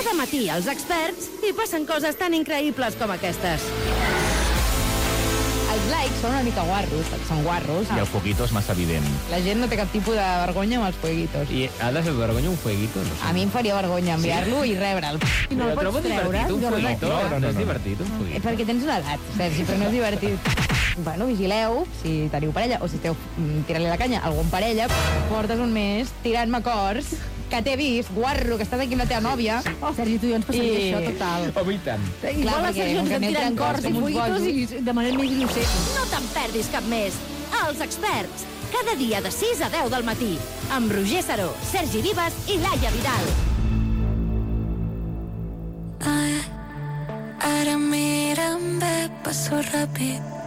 Cada matí els experts hi passen coses tan increïbles com aquestes. Els likes són una mica guarros, són guarros. I el fueguito és massa evident. La gent no té cap tipus de vergonya amb els fueguitos. I ha de fer vergonya un fueguito? No sé. A mi em faria vergonya enviar-lo i rebre'l. I no el trobo pots treure? divertit, un fueguito. No és divertit, un fueguito. Perquè tens una edat, Sergi, però no és divertit. Bueno, vigileu, si teniu parella, o si esteu tirant-li la canya a algun parella, portes un mes tirant-me cors, que t'he vist, guarro, que estàs aquí amb la teva nòvia. Oh, Sergi, tu i jo ens passaria això, total. Home, i tant. Igual la perquè Sergi ens com que en anem tirant tirant cors cors i com uns fueguitos i demanem més innocents. No te'n perdis cap més. Els experts, cada dia de 6 a 10 del matí, amb Roger Saró, Sergi Vives i Laia Vidal. Ara mira'm bé, passo ràpid.